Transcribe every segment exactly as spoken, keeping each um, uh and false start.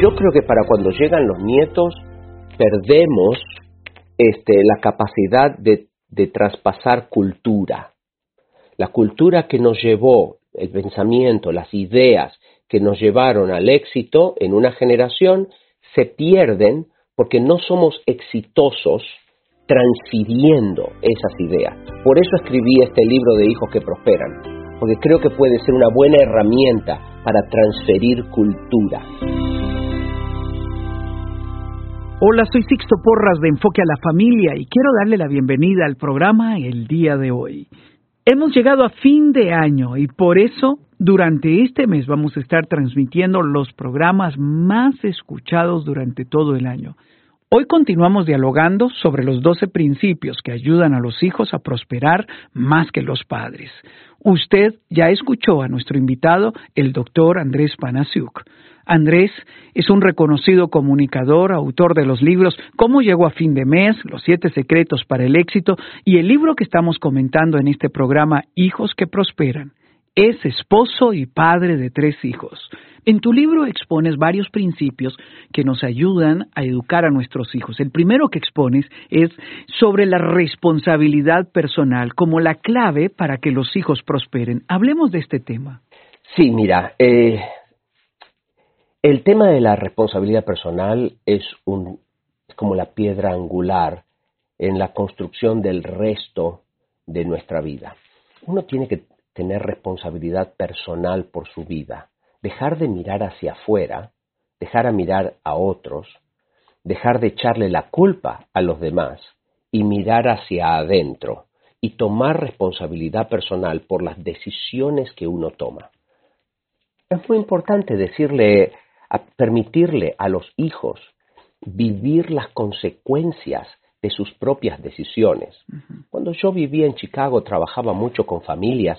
yo creo que para cuando llegan los nietos perdemos este, la capacidad de, de traspasar cultura. La cultura que nos llevó, el pensamiento, las ideas que nos llevaron al éxito en una generación se pierden porque no somos exitosos transfiriendo esas ideas. Por eso escribí este libro de Hijos que Prosperan, porque creo que puede ser una buena herramienta para transferir cultura. Hola, soy Sixto Porras de Enfoque a la Familia y quiero darle la bienvenida al programa el día de hoy. Hemos llegado a fin de año y por eso durante este mes vamos a estar transmitiendo los programas más escuchados durante todo el año. Hoy continuamos dialogando sobre los doce principios que ayudan a los hijos a prosperar más que los padres. Usted ya escuchó a nuestro invitado, el doctor Andrés Panasiuk. Andrés es un reconocido comunicador, autor de los libros Cómo llegó a fin de mes, Los siete secretos para el éxito y el libro que estamos comentando en este programa, Hijos que Prosperan. Es esposo y padre de tres hijos. En tu libro expones varios principios que nos ayudan a educar a nuestros hijos. El primero que expones es sobre la responsabilidad personal como la clave para que los hijos prosperen. Hablemos de este tema. Sí, mira, eh, el tema de la responsabilidad personal es, un, es como la piedra angular en la construcción del resto de nuestra vida. Uno tiene que tener responsabilidad personal por su vida. Dejar de mirar hacia afuera, dejar de mirar a otros, dejar de echarle la culpa a los demás y mirar hacia adentro y tomar responsabilidad personal por las decisiones que uno toma. Es muy importante decirle, a permitirle a los hijos vivir las consecuencias de sus propias decisiones. Uh-huh. Cuando yo vivía en Chicago, trabajaba mucho con familias.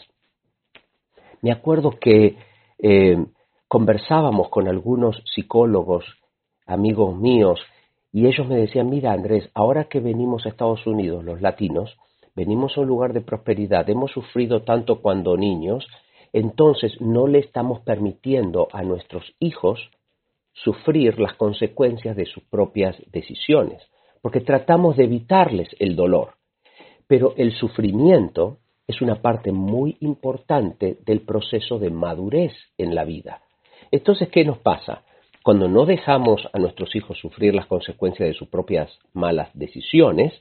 Me acuerdo que eh, conversábamos con algunos psicólogos, amigos míos, y ellos me decían, mira Andrés, ahora que venimos a Estados Unidos, los latinos, venimos a un lugar de prosperidad, hemos sufrido tanto cuando niños, entonces no le estamos permitiendo a nuestros hijos sufrir las consecuencias de sus propias decisiones, porque tratamos de evitarles el dolor. Pero el sufrimiento es una parte muy importante del proceso de madurez en la vida. Entonces, ¿qué nos pasa? Cuando no dejamos a nuestros hijos sufrir las consecuencias de sus propias malas decisiones,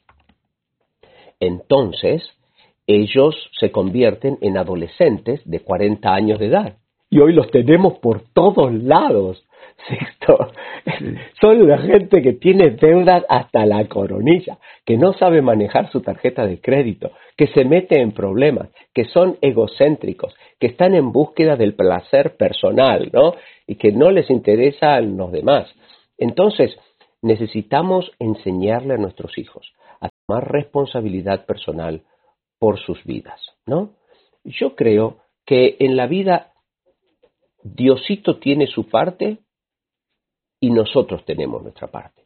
entonces ellos se convierten en adolescentes de cuarenta años de edad. Y hoy los tenemos por todos lados. Sixto, son la gente que tiene deudas hasta la coronilla, que no sabe manejar su tarjeta de crédito, que se mete en problemas, que son egocéntricos, que están en búsqueda del placer personal, ¿no? Y que no les interesan los demás. Entonces, necesitamos enseñarle a nuestros hijos a tomar responsabilidad personal por sus vidas, ¿no? Yo creo que en la vida Diosito tiene su parte y nosotros tenemos nuestra parte.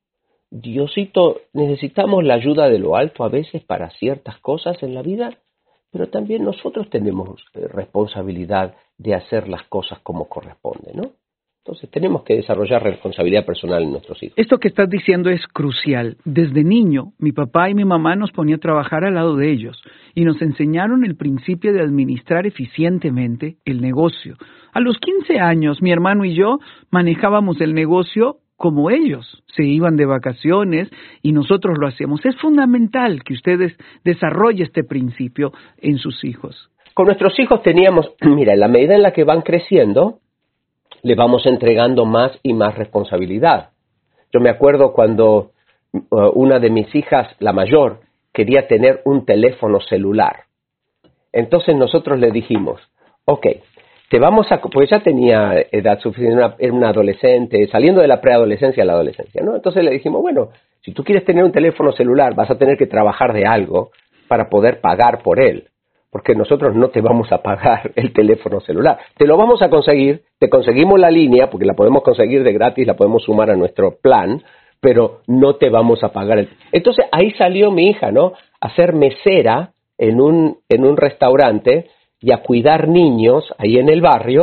Diosito, necesitamos la ayuda de lo alto a veces para ciertas cosas en la vida, pero también nosotros tenemos responsabilidad de hacer las cosas como corresponde, ¿no? Entonces tenemos que desarrollar responsabilidad personal en nuestros hijos. Esto que estás diciendo es crucial. Desde niño, mi papá y mi mamá nos ponían a trabajar al lado de ellos y nos enseñaron el principio de administrar eficientemente el negocio. A los quince años, mi hermano y yo manejábamos el negocio como ellos. Se iban de vacaciones y nosotros lo hacíamos. Es fundamental que ustedes desarrollen este principio en sus hijos. Con nuestros hijos teníamos, mira, en la medida en la que van creciendo, le vamos entregando más y más responsabilidad. Yo me acuerdo cuando uh, una de mis hijas, la mayor, quería tener un teléfono celular. Entonces nosotros le dijimos, ok, te vamos a... Pues ya tenía edad suficiente, era una, era una adolescente, saliendo de la preadolescencia a la adolescencia, ¿no? Entonces le dijimos, bueno, si tú quieres tener un teléfono celular, vas a tener que trabajar de algo para poder pagar por él. Porque nosotros no te vamos a pagar el teléfono celular. Te lo vamos a conseguir, te conseguimos la línea, porque la podemos conseguir de gratis, la podemos sumar a nuestro plan, pero no te vamos a pagar el... Entonces ahí salió mi hija, ¿no? A ser mesera en un, en un restaurante y a cuidar niños ahí en el barrio,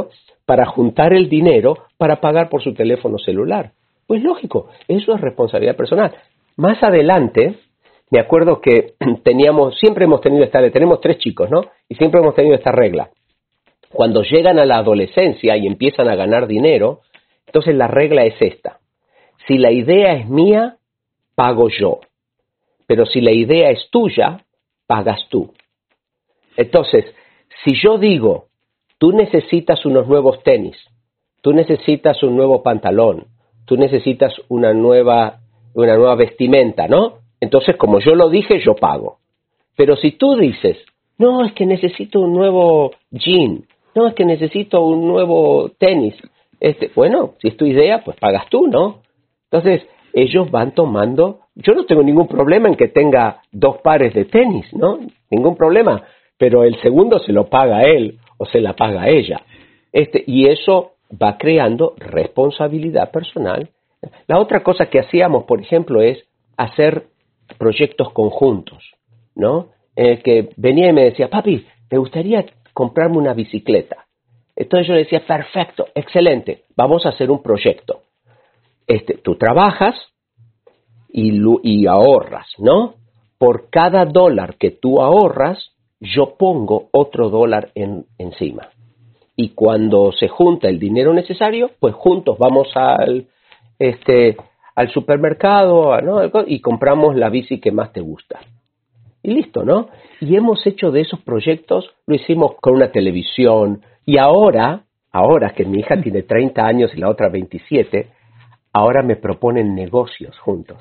para juntar el dinero para pagar por su teléfono celular. Pues lógico, eso es responsabilidad personal. Más adelante, me acuerdo que teníamos, siempre hemos tenido esta, tenemos tres chicos, ¿no? Y siempre hemos tenido esta regla. Cuando llegan a la adolescencia y empiezan a ganar dinero, entonces la regla es esta. Si la idea es mía, pago yo. Pero si la idea es tuya, pagas tú. Entonces, si yo digo, tú necesitas unos nuevos tenis, tú necesitas un nuevo pantalón, tú necesitas una nueva, una nueva vestimenta, ¿no? Entonces, como yo lo dije, yo pago. Pero si tú dices, no, es que necesito un nuevo jean, no, es que necesito un nuevo tenis, este, bueno, si es tu idea, pues pagas tú, ¿no? Entonces, ellos van tomando, yo no tengo ningún problema en que tenga dos pares de tenis, ¿no? Ningún problema, pero el segundo se lo paga él o se la paga ella. Este, y eso va creando responsabilidad personal. La otra cosa que hacíamos, por ejemplo, es hacer proyectos conjuntos, ¿no? Eh, que venía y me decía, papi, me gustaría comprarme una bicicleta. Entonces yo le decía, perfecto, excelente, vamos a hacer un proyecto. Este, tú trabajas y, y ahorras, ¿no? Por cada dólar que tú ahorras, yo pongo otro dólar en, encima. Y cuando se junta el dinero necesario, pues juntos vamos al, este, al supermercado, ¿no? Y compramos la bici que más te gusta. Y listo, ¿no? Y hemos hecho de esos proyectos, lo hicimos con una televisión. Y ahora, ahora que mi hija tiene treinta años y la otra veintisiete, ahora me proponen negocios juntos.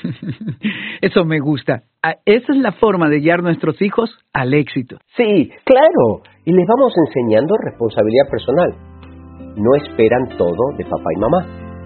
Eso me gusta. Esa es la forma de guiar a nuestros hijos al éxito. Sí, claro. Y les vamos enseñando responsabilidad personal. No esperan todo de papá y mamá.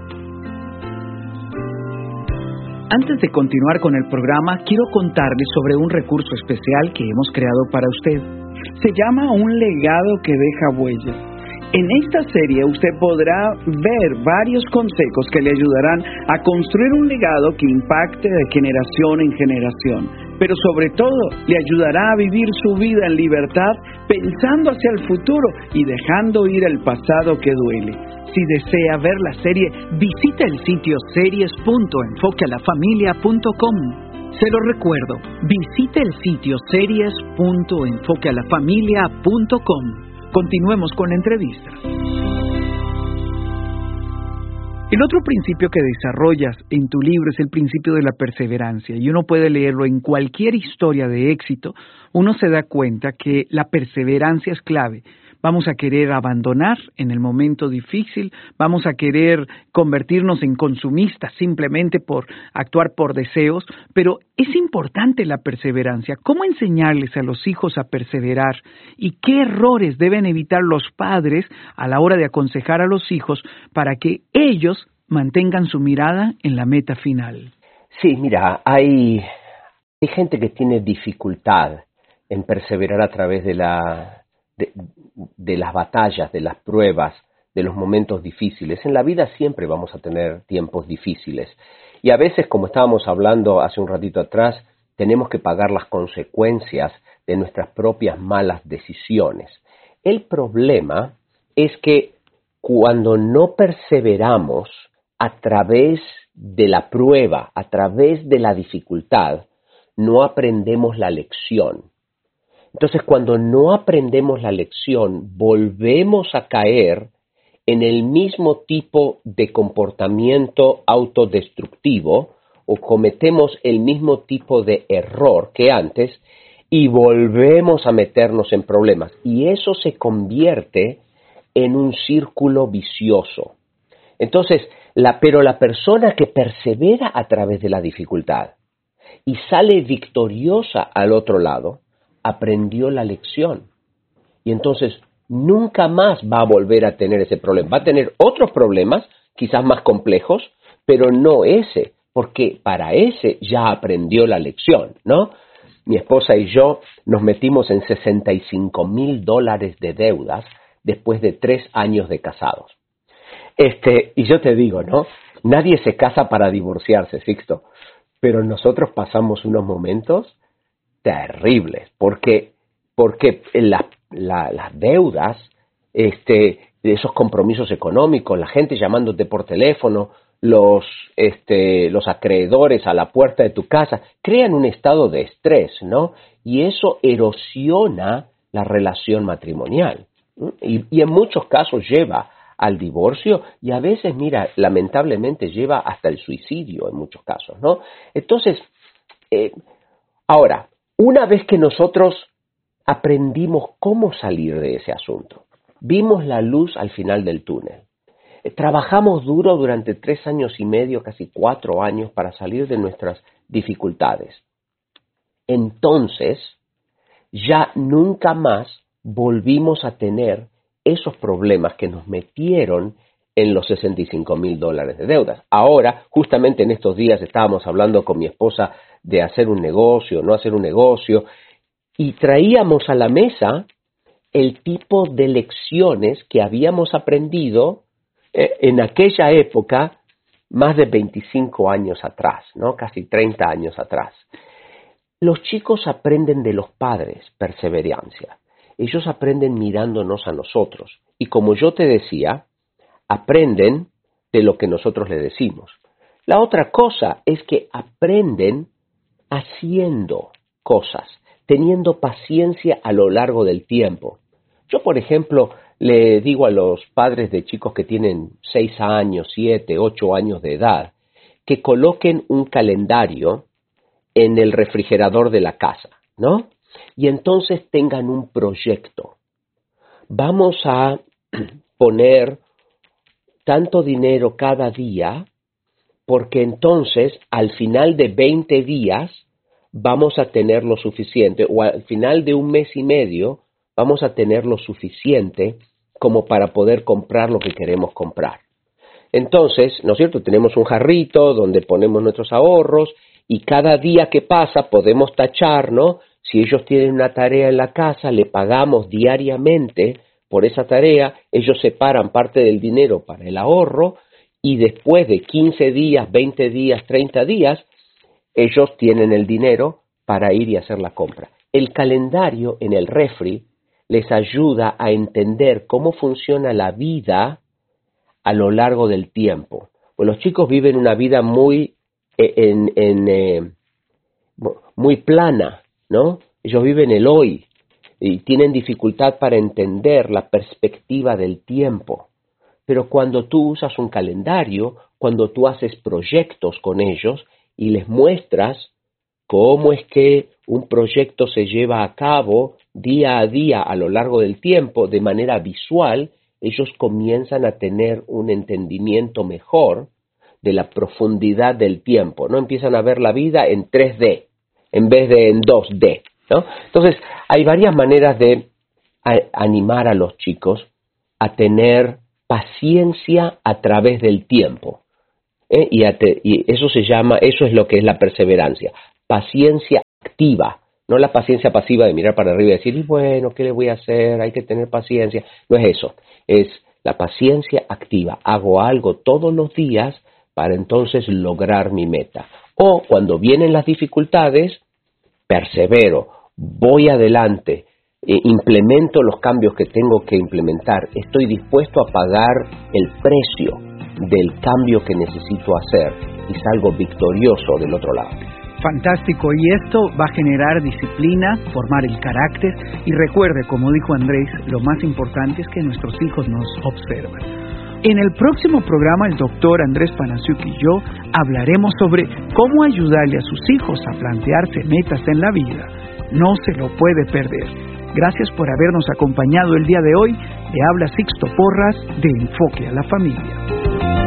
Antes de continuar con el programa, quiero contarles sobre un recurso especial que hemos creado para usted. Se llama Un legado que deja huellas. En esta serie usted podrá ver varios consejos que le ayudarán a construir un legado que impacte de generación en generación, pero sobre todo le ayudará a vivir su vida en libertad pensando hacia el futuro y dejando ir el pasado que duele. Si desea ver la serie, visite el sitio series punto enfoque a la familia punto com. Se lo recuerdo, visite el sitio series punto enfoque a la familia punto com. Continuemos con la entrevista. El otro principio que desarrollas en tu libro es el principio de la perseverancia, y uno puede leerlo en cualquier historia de éxito. Uno se da cuenta que la perseverancia es clave. Vamos a querer abandonar en el momento difícil, vamos a querer convertirnos en consumistas simplemente por actuar por deseos, pero es importante la perseverancia. ¿Cómo enseñarles a los hijos a perseverar? ¿Y qué errores deben evitar los padres a la hora de aconsejar a los hijos para que ellos mantengan su mirada en la meta final? Sí, mira, hay, hay gente que tiene dificultad en perseverar a través de la... De, de las batallas, de las pruebas, de los momentos difíciles. En la vida siempre vamos a tener tiempos difíciles. Y a veces, como estábamos hablando hace un ratito atrás, tenemos que pagar las consecuencias de nuestras propias malas decisiones. El problema es que cuando no perseveramos a través de la prueba, a través de la dificultad, no aprendemos la lección. Entonces, cuando no aprendemos la lección, volvemos a caer en el mismo tipo de comportamiento autodestructivo o cometemos el mismo tipo de error que antes y volvemos a meternos en problemas. Y eso se convierte en un círculo vicioso. Entonces, la, pero la persona que persevera a través de la dificultad y sale victoriosa al otro lado, aprendió la lección. Y entonces nunca más va a volver a tener ese problema. Va a tener otros problemas, quizás más complejos, pero no ese, porque para ese ya aprendió la lección, ¿no? Mi esposa y yo nos metimos en sesenta y cinco mil dólares de deudas después de tres años de casados. Este, y yo te digo, ¿no? Nadie se casa para divorciarse, Sixto, pero nosotros pasamos unos momentos terribles, porque, porque la, la, las deudas este, esos compromisos económicos, la gente llamándote por teléfono, los, este, los acreedores a la puerta de tu casa, crean un estado de estrés, ¿no? Y eso erosiona la relación matrimonial. Y, y en muchos casos lleva al divorcio y a veces, mira, lamentablemente lleva hasta el suicidio en muchos casos, ¿no? Entonces, eh, ahora, una vez que nosotros aprendimos cómo salir de ese asunto, vimos la luz al final del túnel, eh, trabajamos duro durante tres años y medio, casi cuatro años, para salir de nuestras dificultades, entonces ya nunca más volvimos a tener esos problemas que nos metieron en los sesenta y cinco mil dólares de deudas. Ahora, justamente en estos días estábamos hablando con mi esposa de hacer un negocio, no hacer un negocio, y traíamos a la mesa el tipo de lecciones que habíamos aprendido eh, en aquella época, más de veinticinco años atrás, ¿no? Casi treinta años atrás. Los chicos aprenden de los padres perseverancia. Ellos aprenden mirándonos a nosotros. Y como yo te decía, aprenden de lo que nosotros les decimos. La otra cosa es que aprenden haciendo cosas, teniendo paciencia a lo largo del tiempo. Yo, por ejemplo, le digo a los padres de chicos que tienen seis años, siete, ocho años de edad, que coloquen un calendario en el refrigerador de la casa, ¿no? Y entonces tengan un proyecto. Vamos a poner tanto dinero cada día, porque entonces al final de veinte días vamos a tener lo suficiente, o al final de un mes y medio vamos a tener lo suficiente como para poder comprar lo que queremos comprar. Entonces, ¿no es cierto? Tenemos un jarrito donde ponemos nuestros ahorros y cada día que pasa podemos tachar, ¿no? Si ellos tienen una tarea en la casa, le pagamos diariamente por esa tarea, ellos separan parte del dinero para el ahorro y después de quince días, veinte días, treinta días, ellos tienen el dinero para ir y hacer la compra. El calendario en el refri les ayuda a entender cómo funciona la vida a lo largo del tiempo. Pues los chicos viven una vida muy, en, en, eh, muy plana, ¿no? Ellos viven el hoy y tienen dificultad para entender la perspectiva del tiempo. Pero cuando tú usas un calendario, cuando tú haces proyectos con ellos y les muestras cómo es que un proyecto se lleva a cabo día a día a lo largo del tiempo de manera visual, ellos comienzan a tener un entendimiento mejor de la profundidad del tiempo, ¿no? Empiezan a ver la vida en tres D en vez de en dos D, ¿no? Entonces, hay varias maneras de a, animar a los chicos a tener paciencia a través del tiempo, ¿eh? y, a te, y eso se llama, eso es lo que es la perseverancia, paciencia activa, no la paciencia pasiva de mirar para arriba y decir, y bueno, ¿qué le voy a hacer? Hay que tener paciencia. No es eso, es la paciencia activa. Hago algo todos los días para entonces lograr mi meta. O cuando vienen las dificultades, persevero, voy adelante, eh, implemento los cambios que tengo que implementar, estoy dispuesto a pagar el precio del cambio que necesito hacer y salgo victorioso del otro lado. Fantástico, y esto va a generar disciplina, formar el carácter, y recuerde, como dijo Andrés, lo más importante es que nuestros hijos nos observan. En el próximo programa, el doctor Andrés Panasiuk y yo hablaremos sobre cómo ayudarle a sus hijos a plantearse metas en la vida. No se lo puede perder. Gracias por habernos acompañado el día de hoy. Le habla Sixto Porras de Enfoque a la Familia.